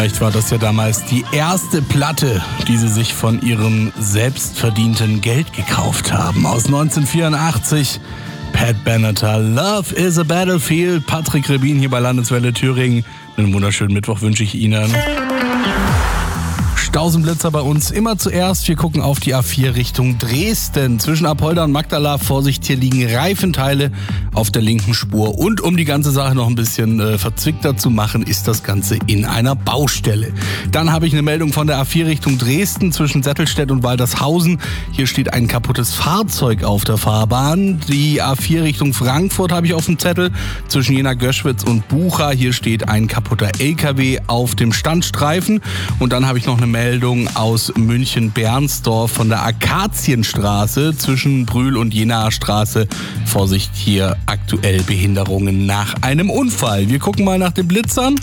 Vielleicht war das ja damals die erste Platte, die sie sich von ihrem selbstverdienten Geld gekauft haben. Aus 1984, Pat Benatar, Love is a Battlefield. Patrick Rebin hier bei Landeswelle Thüringen. Einen wunderschönen Mittwoch wünsche ich Ihnen. Stausenblitzer bei uns immer zuerst. Wir gucken auf die A4 Richtung Dresden. Zwischen Apolda und Magdala, Vorsicht, hier liegen Reifenteile auf der linken Spur. Und um die ganze Sache noch ein bisschen verzwickter zu machen, ist das Ganze in einer Baustelle. Dann habe ich eine Meldung von der A4 Richtung Dresden zwischen Settelstedt und Waltershausen. Hier steht ein kaputtes Fahrzeug auf der Fahrbahn. Die A4 Richtung Frankfurt habe ich auf dem Zettel. Zwischen Jena-Göschwitz und Bucha. Hier steht ein kaputter LKW auf dem Standstreifen. Und dann habe ich noch eine Meldung aus München-Bernsdorf von der Akazienstraße zwischen Brühl und Jenaer Straße. Vorsicht, hier aktuell Behinderungen nach einem Unfall. Wir gucken mal nach den Blitzern.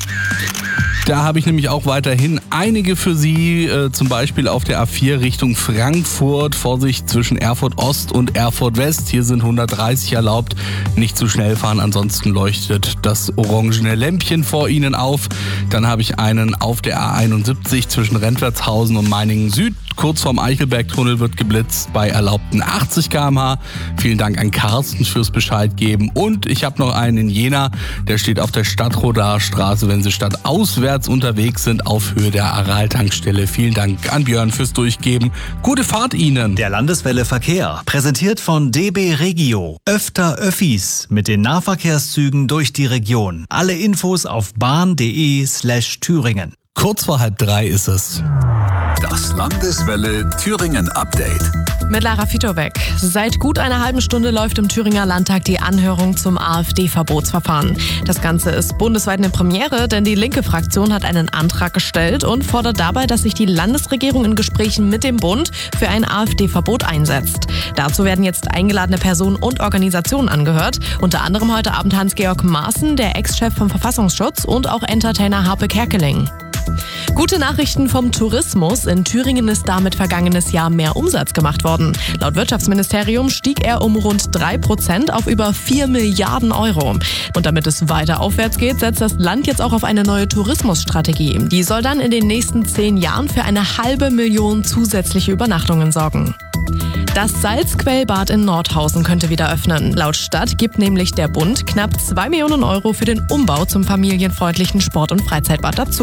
Da habe ich nämlich auch weiterhin einige für Sie, zum Beispiel auf der A4 Richtung Frankfurt. Vorsicht zwischen Erfurt Ost und Erfurt West. Hier sind 130 erlaubt. Nicht zu schnell fahren, ansonsten leuchtet das orangene Lämpchen vor Ihnen auf. Dann habe ich einen auf der A71 zwischen Rentwertshausen und Meiningen Süd. Kurz vorm Eichelbergtunnel wird geblitzt bei erlaubten 80 km/h. Vielen Dank an Carsten fürs Bescheid geben. Und ich habe noch einen in Jena, der steht auf der Stadtrodarstraße, wenn Sie stadtauswärts unterwegs sind, auf Höhe der Aral-Tankstelle. Vielen Dank an Björn fürs Durchgeben. Gute Fahrt Ihnen. Der Landeswelle Verkehr, präsentiert von DB Regio. Öfter Öffis mit den Nahverkehrszügen durch die Region. Alle Infos auf bahn.de/Thüringen. Kurz vor 2:30 ist es. Das Landeswelle Thüringen Update. Mit Lara Fitobeck. Seit gut einer halben Stunde läuft im Thüringer Landtag die Anhörung zum AfD-Verbotsverfahren. Das Ganze ist bundesweit eine Premiere, denn die linke Fraktion hat einen Antrag gestellt und fordert dabei, dass sich die Landesregierung in Gesprächen mit dem Bund für ein AfD-Verbot einsetzt. Dazu werden jetzt eingeladene Personen und Organisationen angehört. Unter anderem heute Abend Hans-Georg Maaßen, der Ex-Chef vom Verfassungsschutz, und auch Entertainer Harpe Kerkeling. Gute Nachrichten vom Tourismus. In Thüringen ist damit vergangenes Jahr mehr Umsatz gemacht worden. Laut Wirtschaftsministerium stieg er um rund 3% auf über 4 Milliarden Euro. Und damit es weiter aufwärts geht, setzt das Land jetzt auch auf eine neue Tourismusstrategie. Die soll dann in den nächsten 10 Jahren für 500.000 zusätzliche Übernachtungen sorgen. Das Salzquellbad in Nordhausen könnte wieder öffnen. Laut Stadt gibt nämlich der Bund knapp 2 Millionen Euro für den Umbau zum familienfreundlichen Sport- und Freizeitbad dazu.